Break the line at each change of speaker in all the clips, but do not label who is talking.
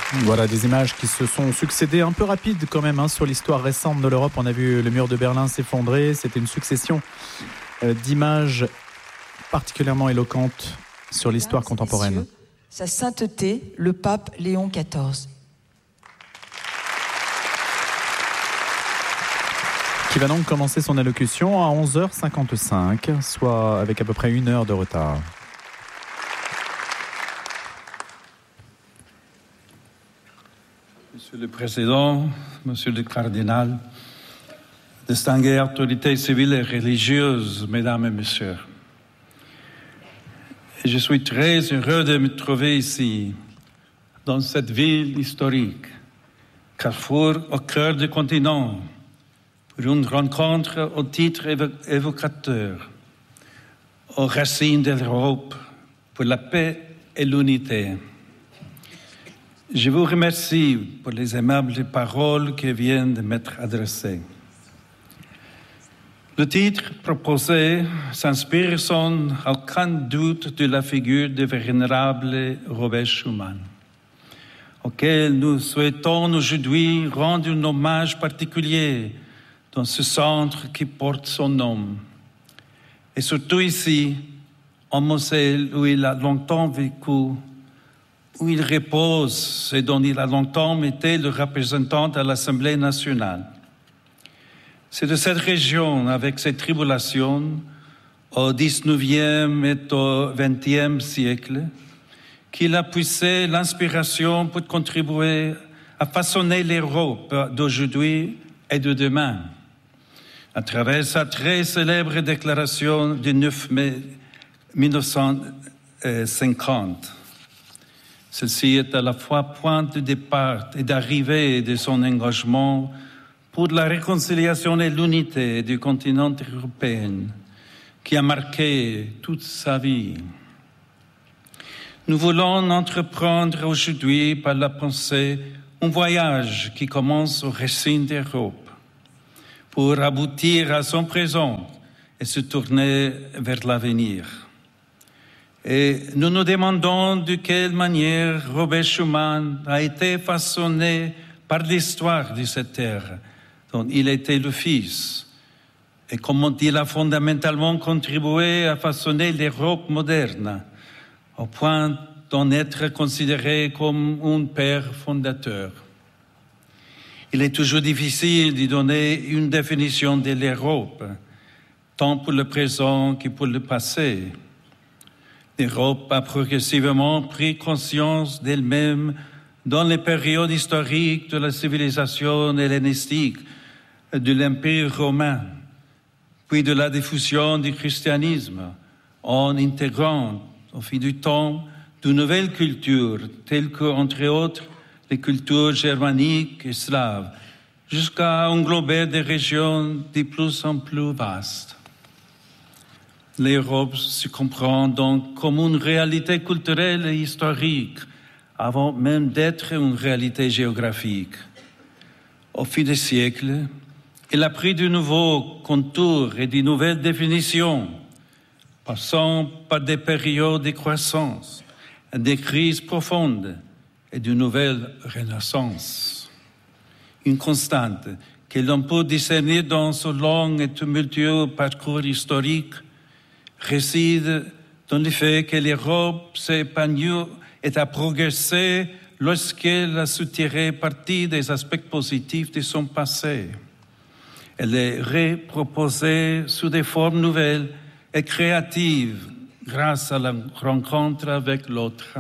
Voilà des images qui se sont succédées un peu rapides quand même sur l'histoire récente de l'Europe. On a vu le mur de Berlin s'effondrer. C'était une succession d'images particulièrement éloquentes sur l'histoire contemporaine.
Messieurs, Sa sainteté, le pape Léon XIV.
Qui va donc commencer son allocution à 11h55, soit avec à peu près 1 heure de retard.
Monsieur le Président, Monsieur le Cardinal, distinguées autorités civiles et religieuses, Mesdames et Messieurs, je suis très heureux de me trouver ici, dans cette ville historique, carrefour au cœur du continent, pour une rencontre au titre évocateur, aux racines de l'Europe, pour la paix et l'unité. Je vous remercie pour les aimables paroles qui viennent de m'être adressées. Le titre proposé s'inspire sans aucun doute de la figure du vénérable Robert Schuman, auquel nous souhaitons aujourd'hui rendre un hommage particulier dans ce centre qui porte son nom. Et surtout ici, en Moselle, où il a longtemps vécu, où il repose et dont il a longtemps été le représentant à l'Assemblée nationale. C'est de cette région, avec ses tribulations, au XIXe et au XXe siècle, qu'il a puisé l'inspiration pour contribuer à façonner l'Europe d'aujourd'hui et de demain, à travers sa très célèbre déclaration du 9 mai 1950. Celle-ci est à la fois point de départ et d'arrivée de son engagement pour la réconciliation et l'unité du continent européen, qui a marqué toute sa vie. Nous voulons entreprendre aujourd'hui par la pensée un voyage qui commence aux racines d'Europe, pour aboutir à son présent et se tourner vers l'avenir. Et nous nous demandons de quelle manière Robert Schuman a été façonné par l'histoire de cette terre dont il était le fils, et comment il a fondamentalement contribué à façonner l'Europe moderne, au point d'en être considéré comme un père fondateur. Il est toujours difficile de donner une définition de l'Europe, tant pour le présent que pour le passé. L'Europe a progressivement pris conscience d'elle-même dans les périodes historiques de la civilisation hellénistique, de l'Empire romain, puis de la diffusion du christianisme, en intégrant, au fil du temps, de nouvelles cultures, telles que, entre autres, les cultures germaniques et slaves, jusqu'à englober des régions de plus en plus vastes. L'Europe se comprend donc comme une réalité culturelle et historique, avant même d'être une réalité géographique. Au fil des siècles, elle a pris de nouveaux contours et de nouvelles définitions, passant par des périodes de croissance, des crises profondes et de nouvelles renaissances. Une constante que l'on peut discerner dans ce long et tumultueux parcours historique réside dans le fait que l'Europe s'est épanouie et a progressé lorsqu'elle a su tirer parti des aspects positifs de son passé. Elle est reproposée sous des formes nouvelles et créatives grâce à la rencontre avec l'autre.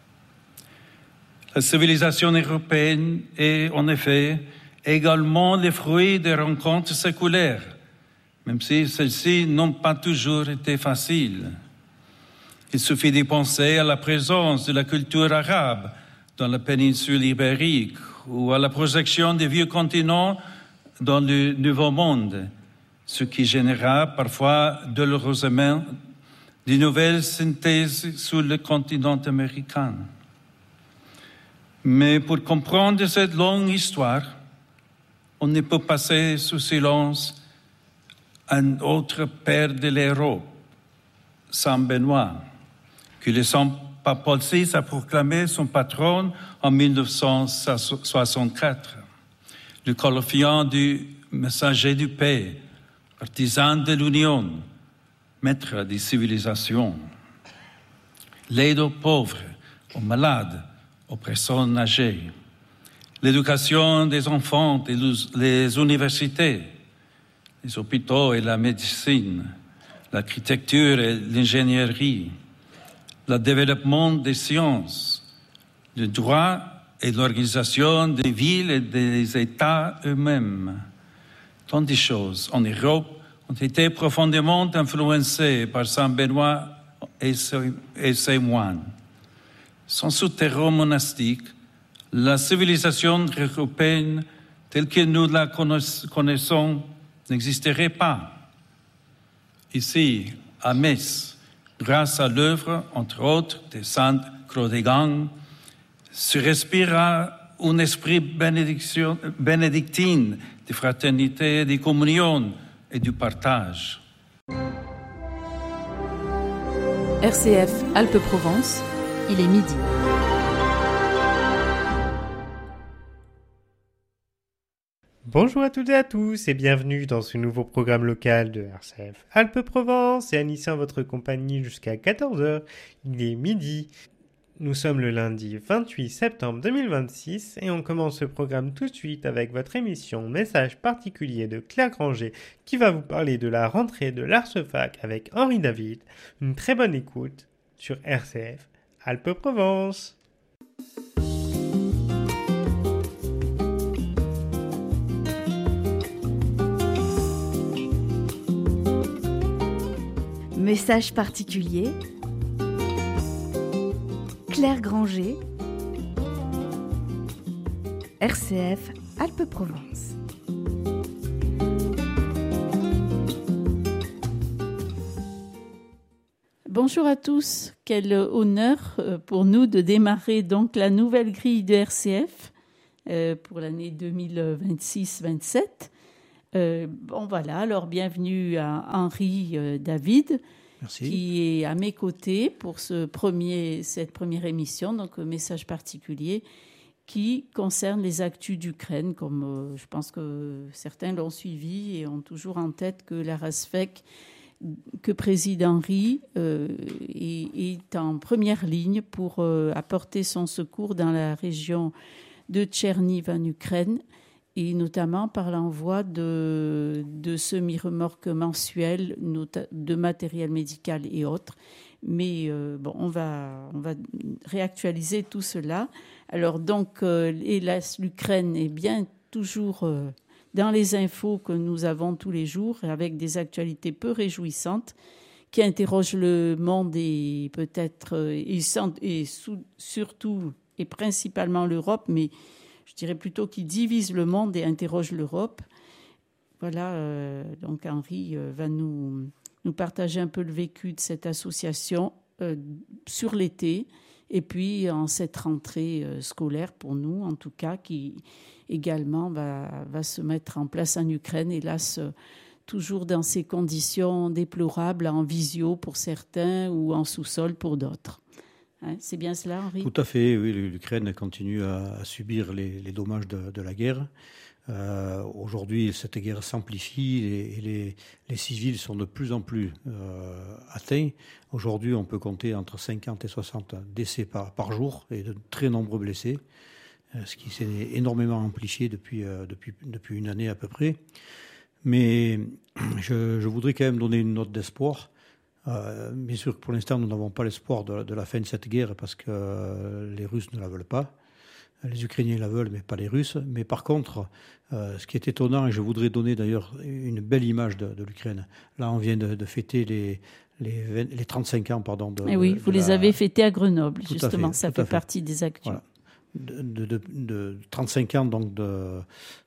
La civilisation européenne est en effet également le fruit des rencontres séculaires, même si celles-ci n'ont pas toujours été faciles. Il suffit d'y penser à la présence de la culture arabe dans la péninsule ibérique ou à la projection des vieux continents dans le Nouveau Monde, ce qui généra parfois douloureusement de nouvelles synthèses sur le continent américain. Mais pour comprendre cette longue histoire, on ne peut passer sous silence un autre père de l'Europe, Saint Benoît, que le Saint Pape Paul VI a proclamé son patron en 1964. Le qualifiant du messager du paix, partisan de l'union, maître des civilisations. L'aide aux pauvres, aux malades, aux personnes âgées. L'éducation des enfants et les universités, les hôpitaux et la médecine, l'architecture et l'ingénierie, le développement des sciences, le droit et l'organisation des villes et des États eux-mêmes. Tant de choses en Europe ont été profondément influencées par Saint Benoît et ses moines. Sans ce terreau monastique, la civilisation européenne telle que nous la connaissons n'existerait pas. Ici, à Metz, grâce à l'œuvre, entre autres, de Sainte Chrodegang, se respira un esprit bénédictine de fraternité, de communion et du partage.
RCF Alpes-Provence, il est midi.
Bonjour à toutes et à tous et bienvenue dans ce nouveau programme local de RCF Alpes-Provence et Anissa en votre compagnie jusqu'à 14h. Il est midi. Nous sommes le lundi 28 septembre 2026 et on commence ce programme tout de suite avec votre émission Message particulier de Claire Granger qui va vous parler de la rentrée de l'Arcefac avec Henri David. Une très bonne écoute sur RCF Alpes-Provence.
Message particulier, Claire Granger, RCF Alpes-Provence.
Bonjour à tous, quel honneur pour nous de démarrer donc la nouvelle grille de RCF pour l'année 2026-27. Voilà, alors bienvenue à Henri David.
Merci.
Qui est à mes côtés pour cette première émission, donc un message particulier qui concerne les actus d'Ukraine, comme je pense que certains l'ont suivi et ont toujours en tête que la RASFEC que préside Henri est en première ligne pour apporter son secours dans la région de Tcherniv en Ukraine, et notamment par l'envoi de semi-remorques mensuelles de matériel médical et autres. Mais on va réactualiser tout cela. Alors donc, l'Ukraine est bien toujours dans les infos que nous avons tous les jours, avec des actualités peu réjouissantes qui interrogent le monde et peut-être surtout et principalement l'Europe, mais je dirais plutôt qu'il divise le monde et interroge l'Europe. Voilà, donc Henri va nous partager un peu le vécu de cette association sur l'été et puis en cette rentrée scolaire pour nous, en tout cas, qui également va se mettre en place en Ukraine, hélas, toujours dans ces conditions déplorables, en visio pour certains ou en sous-sol pour d'autres. C'est bien cela, Henri ?
Tout à fait, oui. L'Ukraine continue à subir les dommages de la guerre. Aujourd'hui, cette guerre s'amplifie et les civils sont de plus en plus atteints. Aujourd'hui, on peut compter entre 50 et 60 décès par jour et de très nombreux blessés, ce qui s'est énormément amplifié depuis une année à peu près. Mais je voudrais quand même donner une note d'espoir. Bien sûr que pour l'instant, nous n'avons pas l'espoir de la fin de cette guerre parce que les Russes ne la veulent pas. Les Ukrainiens la veulent, mais pas les Russes. Mais par contre, ce qui est étonnant, et je voudrais donner d'ailleurs une belle image de l'Ukraine. Là, on vient de fêter les 35 ans, pardon.
Oui, vous les avez fêtés à Grenoble, justement. Ça fait partie des actus.
Voilà. De 35 ans donc de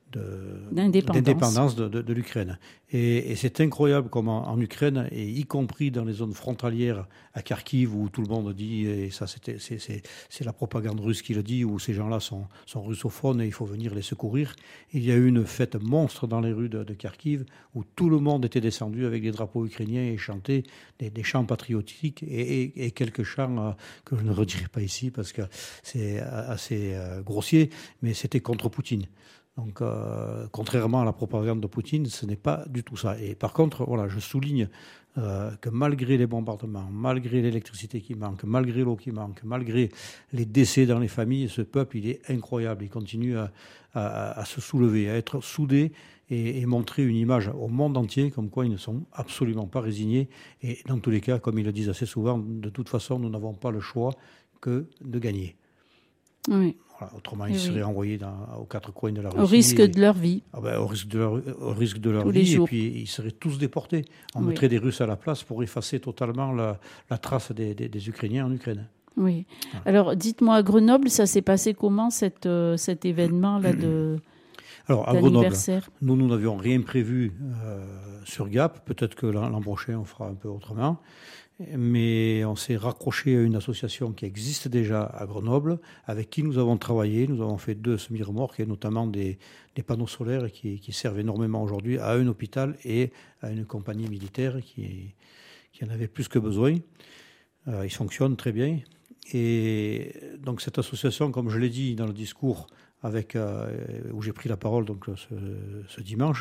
d'indépendance de l'Ukraine. Et c'est incroyable comment en Ukraine, et y compris dans les zones frontalières à Kharkiv, où tout le monde dit, et ça c'est la propagande russe qui le dit, où ces gens-là sont russophones et il faut venir les secourir. Il y a eu une fête monstre dans les rues de Kharkiv, où tout le monde était descendu avec des drapeaux ukrainiens et chantait des chants patriotiques et quelques chants que je ne redirai pas ici parce que c'est assez grossier, mais c'était contre Poutine. Donc, contrairement à la propagande de Poutine, ce n'est pas du tout ça. Et par contre, voilà, je souligne que malgré les bombardements, malgré l'électricité qui manque, malgré l'eau qui manque, malgré les décès dans les familles, ce peuple, il est incroyable. Il continue à se soulever, à être soudé et montrer une image au monde entier comme quoi ils ne sont absolument pas résignés. Et dans tous les cas, comme ils le disent assez souvent, de toute façon, nous n'avons pas le choix que de gagner.
Oui.
Voilà, autrement, ils seraient envoyés aux quatre coins de la Russie.
Au risque de leur vie.
Au risque de leur
tous
vie.
Les jours.
Et puis, ils seraient tous déportés. On mettrait des Russes à la place pour effacer totalement la trace des Ukrainiens en Ukraine.
Oui. Voilà. Alors, dites-moi, à Grenoble, ça s'est passé comment cet événement-là
Alors, à Grenoble, nous n'avions rien prévu sur Gap. Peut-être que l'an prochain, on fera un peu autrement. Mais on s'est raccroché à une association qui existe déjà à Grenoble, avec qui nous avons travaillé. Nous avons fait 2 semi-remorques, et notamment des panneaux solaires qui servent énormément aujourd'hui à un hôpital et à une compagnie militaire qui en avait plus que besoin. Ils fonctionnent très bien. Et donc cette association, comme je l'ai dit dans le discours où j'ai pris la parole donc, ce dimanche,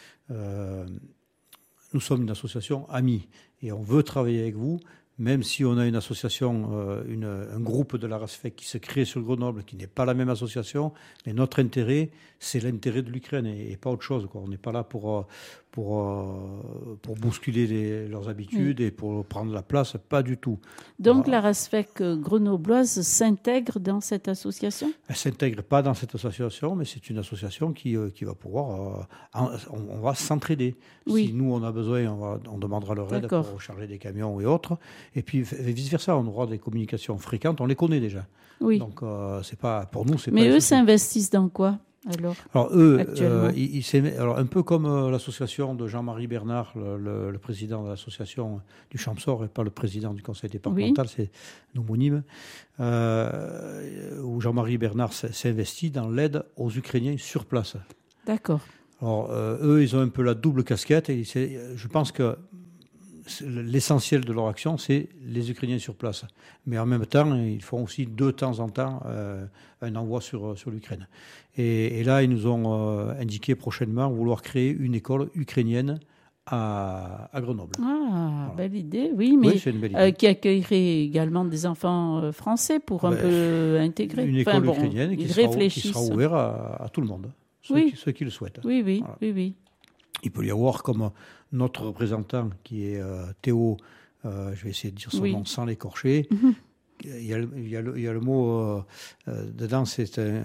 nous sommes une association amie et on veut travailler avec vous, même si on a une association, un groupe de la RASFEC qui se crée sur Grenoble, qui n'est pas la même association, mais notre intérêt, c'est l'intérêt de l'Ukraine et pas autre chose, quoi. On n'est pas là pour bousculer leurs habitudes et pour prendre la place, pas du tout.
Donc la RASFEC grenobloise s'intègre dans cette association ?
Elle ne s'intègre pas dans cette association, mais c'est une association qui va pouvoir... on va s'entraider.
Oui.
Si nous, on a besoin, on demandera leur aide pour charger des camions et autres. Et puis vice-versa, on aura des communications fréquentes, on les connaît déjà.
Oui.
Donc c'est pas, pour nous, c'est
mais
pas...
eux s'investissent dans quoi ? Alors
eux, un peu comme l'association de Jean-Marie Bernard, le président de l'association du Champsor, et pas le président du conseil départemental, c'est un homonyme, où Jean-Marie Bernard s'investit dans l'aide aux Ukrainiens sur place.
D'accord.
Alors, eux, ils ont un peu la double casquette, et je pense que l'essentiel de leur action, c'est les Ukrainiens sur place. Mais en même temps, ils font aussi de temps en temps un envoi sur l'Ukraine. Et là, ils nous ont indiqué prochainement vouloir créer une école ukrainienne à Grenoble.
Ah, voilà. Belle idée, oui, mais
c'est une belle idée.
Qui accueillerait également des enfants français pour un peu intégrer.
Une école ukrainienne qui sera ouverte à tout le monde, ceux qui le souhaitent.
Oui,
voilà.
oui.
Il peut y avoir comme notre représentant qui est Théo, je vais essayer de dire son nom sans l'écorcher. Mm-hmm. Il y a le mot dedans, c'est un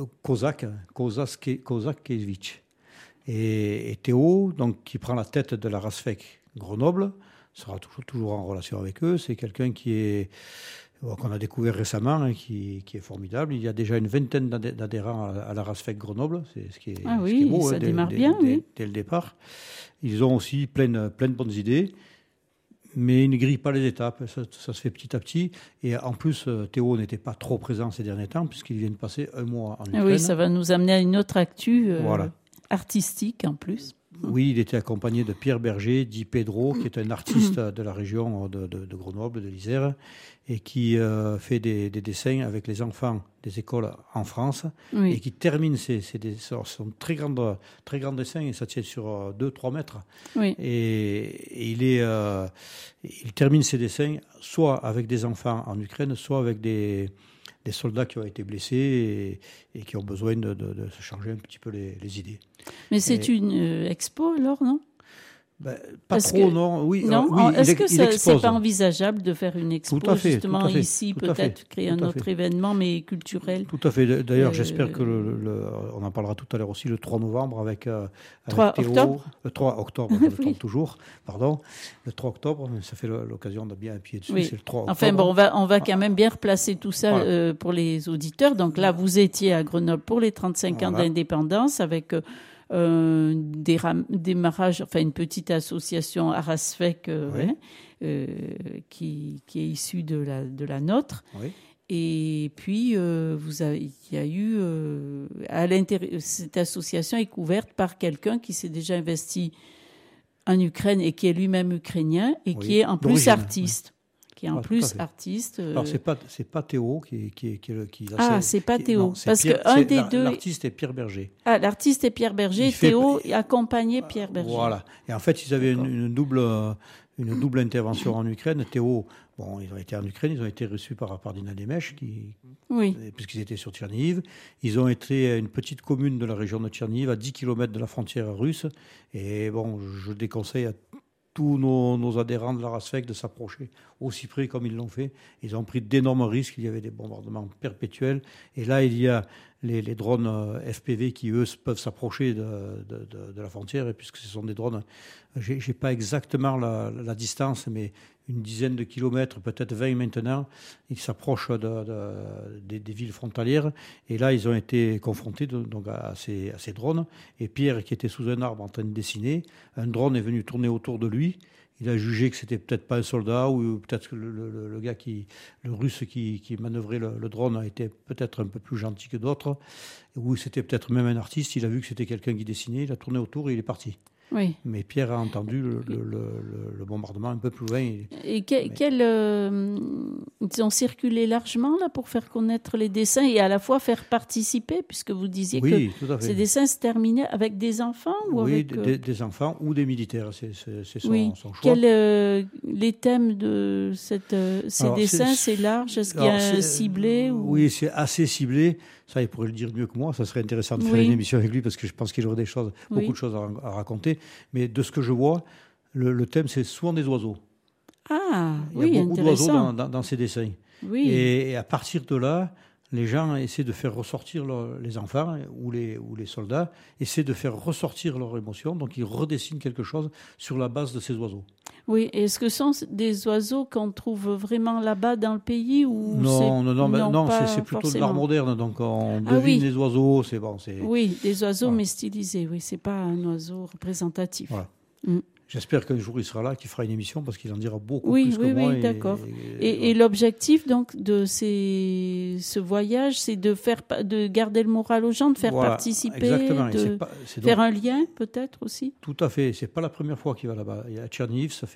Kozakevich. Et Théo, donc, qui prend la tête de la RASFEC Grenoble, sera toujours en relation avec eux. C'est quelqu'un qu'on a découvert récemment, qui est formidable. Il y a déjà une vingtaine d'adhérents à la RASFEC Grenoble, c'est ce qui est beau,
ça démarre bien,
dès le départ. Ils ont aussi plein de bonnes idées, mais ils ne grillent pas les étapes, ça se fait petit à petit. Et en plus, Théo n'était pas trop présent ces derniers temps, puisqu'il vient de passer un mois en Ukraine.
Oui, ça va nous amener à une autre actu artistique en plus.
Oui, il était accompagné de Pierre Berger, dit Pedro, qui est un artiste de la région de Grenoble, de l'Isère, et qui fait des dessins avec les enfants des écoles en France, et qui termine ses son très grands dessins, et ça tient sur 2-3 mètres.
Oui.
Et il termine ses dessins soit avec des enfants en Ukraine, soit avec des soldats qui ont été blessés et qui ont besoin de se changer un petit peu les idées.
Mais c'est une expo alors, non ?
Pas trop, non. Oui,
non.
Oui,
Est-ce que c'est
expose.
pas envisageable de faire une expo,
Tout à fait,
justement,
tout à fait,
ici,
tout à
peut-être
fait,
créer
tout
un
à
autre
fait.
événement, mais culturel?
Tout à fait. D'ailleurs, j'espère que on en parlera tout à l'heure aussi, le 3 novembre avec
3
Théo.
octobre.
Le 3 octobre, je me
Oui.
trompe toujours. Pardon. Le 3 octobre, ça fait l'occasion de bien appuyer dessus.
Oui.
C'est le 3 octobre.
Enfin bon, on va quand même bien replacer tout ça
Voilà.
pour les auditeurs. Donc là, vous étiez à Grenoble pour les 35 ans d'indépendance avec démarrage, enfin une petite association Arasfec qui est issue de la nôtre.
Oui.
Et puis, il y a eu à l'intérieur, cette association est couverte par quelqu'un qui s'est déjà investi en Ukraine et qui est lui-même ukrainien et qui est en plus
d'origine,
artiste. Qui est en
tout à
plus
fait.
artiste.
Alors c'est pas Théo qui
c'est pas Théo.
non,
Parce
Pierre,
qu'un des deux.
L'artiste est Pierre Berger.
Ah, l'artiste est Pierre Berger. Théo accompagnait Pierre Berger.
Voilà. Et en fait, ils avaient une double intervention en Ukraine. Théo, ils ont été en Ukraine, ils ont été reçus par Dina Demech, puisqu'ils étaient sur Tchernihiv. Ils ont été à une petite commune de la région de Tchernihiv, à 10 km de la frontière russe. Et je déconseille à tous nos adhérents de la RASFEC de s'approcher aussi près comme ils l'ont fait. Ils ont pris d'énormes risques. Il y avait des bombardements perpétuels. Et là, il y a les drones FPV qui, eux, peuvent s'approcher de la frontière. Et puisque ce sont des drones, je n'ai pas exactement la distance, mais une dizaine de kilomètres, peut-être 20 maintenant. Ils s'approchent des villes frontalières. Et là, ils ont été confrontés à ces drones. Et Pierre, qui était sous un arbre en train de dessiner, un drone est venu tourner autour de lui. Il a jugé que c'était peut-être pas un soldat ou peut-être que le russe qui manœuvrait le drone a été peut-être un peu plus gentil que d'autres, ou c'était peut-être même un artiste. Il a vu que c'était quelqu'un qui dessinait, il a tourné autour et il est parti.
Oui.
Mais Pierre a entendu le bombardement un peu plus loin.
Et ils ont circulé largement là pour faire connaître les dessins et à la fois faire participer, puisque vous disiez que ces dessins se terminaient avec des enfants ou avec
des enfants ou des militaires. C'est son choix.
Les thèmes de ces dessins, c'est large. Est-ce qu'il y a un ciblé
Oui, c'est assez ciblé. Ça, il pourrait le dire mieux que moi. Ça serait intéressant de faire une émission avec lui parce que je pense qu'il aurait beaucoup de choses à raconter. Mais de ce que je vois, le thème, c'est souvent des oiseaux.
Ah,
il y a beaucoup d'oiseaux dans ces dessins.
Oui.
Et à partir de là, les gens essaient de faire ressortir les enfants ou les soldats, essaient de faire ressortir leurs émotions. Donc, ils redessinent quelque chose sur la base de ces oiseaux.
Oui, est-ce que ce sont des oiseaux qu'on trouve vraiment là-bas dans le pays ou
Non, c'est plutôt
forcément
de l'art moderne. Donc, on devine les oiseaux. C'est bon.
Oui, des oiseaux mais stylisés. Oui, c'est pas un oiseau représentatif.
Voilà. J'espère qu'un jour il sera là, qu'il fera une émission parce qu'il en dira beaucoup plus que moi.
Oui, d'accord. Et l'objectif donc de ce voyage, c'est de garder le moral aux gens, de faire participer,
exactement.
faire un lien peut-être aussi.
Tout à fait. C'est pas la première fois qu'il va là-bas. À Tchernihiv, ça